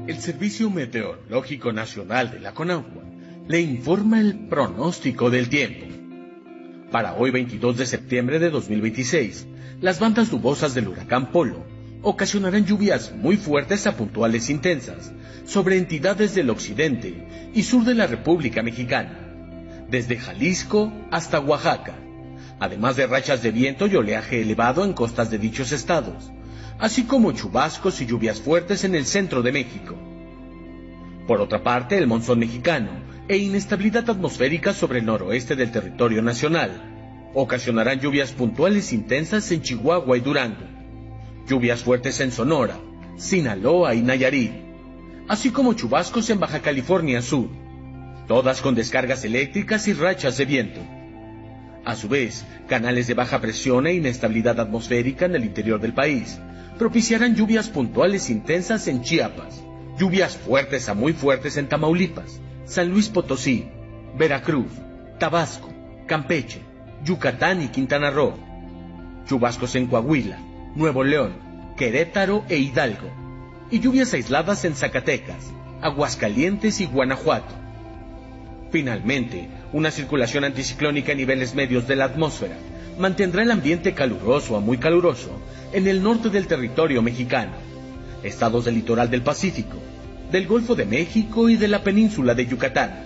El Servicio Meteorológico Nacional de la Conagua le informa el pronóstico del tiempo. Para hoy 22 de septiembre de 2026, las bandas nubosas del huracán Polo ocasionarán lluvias muy fuertes a puntuales intensas sobre entidades del occidente y sur de la República Mexicana, desde Jalisco hasta Oaxaca, además de rachas de viento y oleaje elevado en costas de dichos estados, así como chubascos y lluvias fuertes en el centro de México. Por otra parte, el monzón mexicano e inestabilidad atmosférica sobre el noroeste del territorio nacional ocasionarán lluvias puntuales intensas en Chihuahua y Durango, lluvias fuertes en Sonora, Sinaloa y Nayarit, así como chubascos en Baja California Sur, todas con descargas eléctricas y rachas de viento. A su vez, canales de baja presión e inestabilidad atmosférica en el interior del país propiciarán lluvias puntuales intensas en Chiapas, lluvias fuertes a muy fuertes en Tamaulipas, San Luis Potosí, Veracruz, Tabasco, Campeche, Yucatán y Quintana Roo, chubascos en Coahuila, Nuevo León, Querétaro e Hidalgo, y lluvias aisladas en Zacatecas, Aguascalientes y Guanajuato. Finalmente, una circulación anticiclónica a niveles medios de la atmósfera mantendrá el ambiente caluroso a muy caluroso en el norte del territorio mexicano, estados del litoral del Pacífico, del Golfo de México y de la península de Yucatán.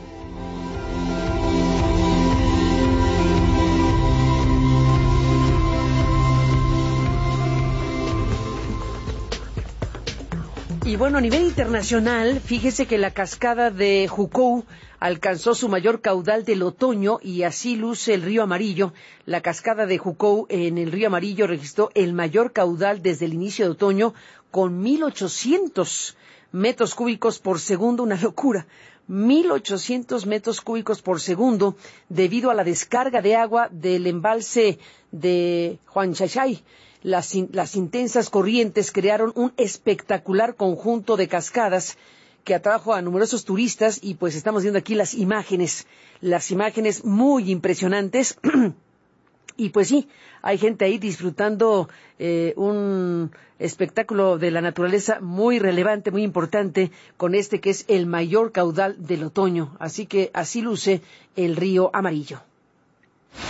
Y bueno, a nivel internacional, fíjese que la cascada de Jucou alcanzó su mayor caudal del otoño y así luce el río Amarillo. La cascada de Jucou en el río Amarillo registró el mayor caudal desde el inicio de otoño con 1,800 metros cúbicos por segundo, una locura. 1,800 metros cúbicos por segundo debido a la descarga de agua del embalse de Huanchaichay. Las intensas corrientes crearon un espectacular conjunto de cascadas que atrajo a numerosos turistas y pues estamos viendo aquí las imágenes muy impresionantes. Y pues sí, hay gente ahí disfrutando un espectáculo de la naturaleza muy relevante, muy importante, con este que es el mayor caudal del otoño. Así que así luce el río Amarillo.